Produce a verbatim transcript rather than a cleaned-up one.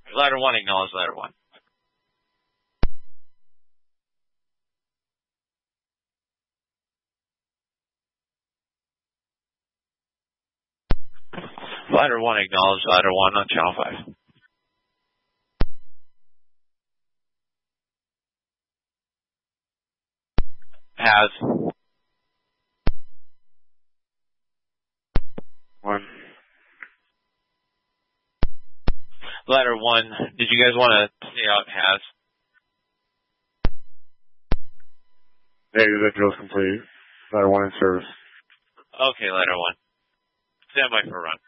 Ladder one, acknowledge ladder one. Ladder one, acknowledge ladder one on channel five. Has. One. Ladder one, did you guys want to stay out has? Negative, that drill's complete. Ladder one in service. Okay, ladder one. Stand by for run.